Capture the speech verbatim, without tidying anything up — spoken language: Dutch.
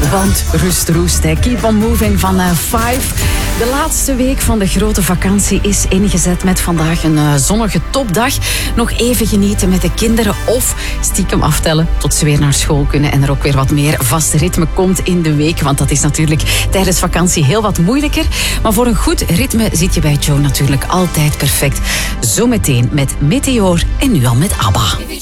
Want rust roest, hè. Keep on moving van uh, Five. De laatste week van de grote vakantie is ingezet met vandaag een uh, zonnige topdag. Nog even genieten met de kinderen of stiekem aftellen tot ze weer naar school kunnen en er ook weer wat meer vast ritme komt in de week. Want dat is natuurlijk tijdens vakantie heel wat moeilijker. Maar voor een goed ritme zit je bij Joe natuurlijk altijd perfect. Zometeen met Meteor en nu al met ABBA.